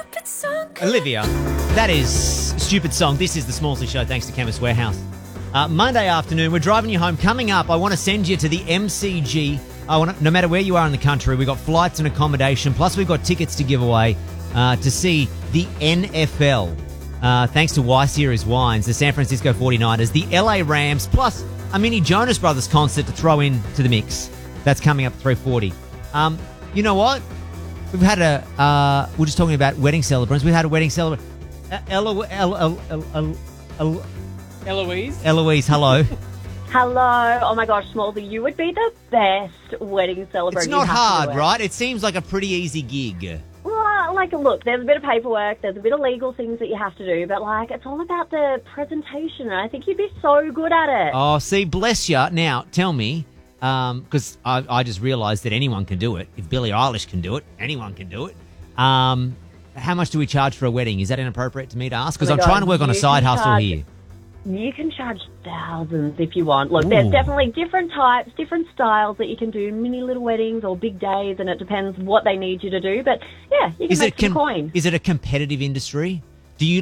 Stupid song. Olivia, that is Stupid Song. This is the Smallsy Show, thanks to Chemist Warehouse. Monday afternoon, we're driving you home. Coming up, I want to send you to the MCG. No matter where you are in the country, we've got flights and accommodation, plus we've got tickets to give away to see the NFL. Thanks to Y Series Wines, the San Francisco 49ers, the LA Rams, plus a mini Jonas Brothers concert to throw in to the mix. That's coming up at 3:40. You know what? We've had we're just talking about wedding celebrants. We've had a wedding celebrant. Eloise, hello. Hello. Oh my gosh, Smallsy, you would be the best wedding celebrant. It's not hard, right? It seems like a pretty easy gig. Well, look, there's a bit of paperwork, there's a bit of legal things that you have to do, but it's all about the presentation, and I think you'd be so good at it. Oh, see, bless you. Now, tell me, because I just realised that anyone can do it. If Billie Eilish can do it, anyone can do it. How much do we charge for a wedding? Is that inappropriate to me to ask? Because I'm trying to work on a side hustle here. You can charge thousands if you want. Look, there's definitely different types, different styles that you can do, mini little weddings or big days, and it depends what they need you to do. But, yeah, you can make some coin. Is it a competitive industry? Do you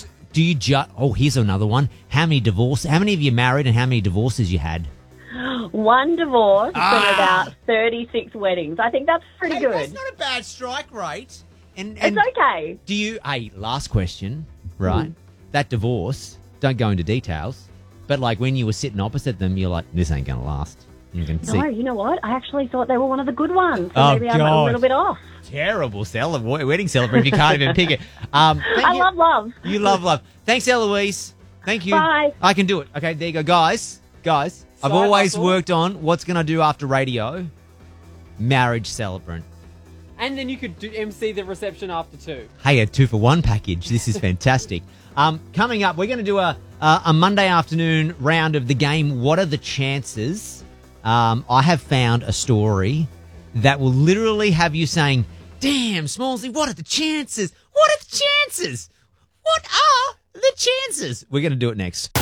here's another one. How many of you married and how many divorces you had? One divorce from about 36 weddings. I think that's pretty good. That's not a bad strike rate. And it's okay. Last question, right? That divorce, don't go into details, but when you were sitting opposite them, you're like, this ain't going to last. You can see. No, you know what? I actually thought they were one of the good ones. So maybe I'm a little bit off. Terrible wedding celebrant if you can't even pick it. I love love. You love love. Thanks, Eloise. Thank you. Bye. I can do it. Okay, there you go. Guys, I've always worked on what's going to do after radio. Marriage celebrant. And then you could MC the reception after too. Hey, a 2-for-1 package. This is fantastic. Coming up, we're going to do a Monday afternoon round of the game, What Are the Chances? I have found a story that will literally have you saying, damn, Smallsy, what are the chances? What are the chances? What are the chances? We're going to do it next.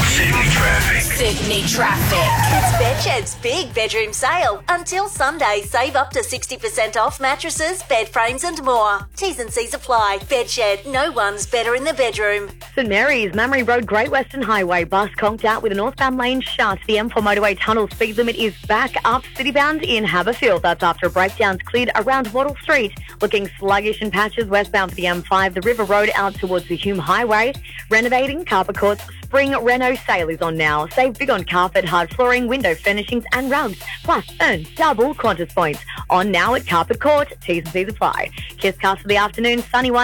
Sydney Traffic. It's Bedshed's big bedroom sale. Until Sunday, save up to 60% off mattresses, bed frames and more. T's and C's apply. Bedshed, no one's better in the bedroom. St Mary's, Mamre Road, Great Western Highway. Bus conked out with a northbound lane shut. The M4 motorway tunnel speed limit is back up citybound in Haberfield. That's after a breakdown's cleared around Wattle Street. Looking sluggish in patches westbound for the M5. The River Road out towards the Hume Highway. Renovating carpet courts. Spring Reno sale is on now. Save big on carpet, hard flooring, window furnishings and rugs. Plus, earn double Qantas points. On now at Carpet Court. T's and C's apply. Kiss Cast for the afternoon. Sunny one.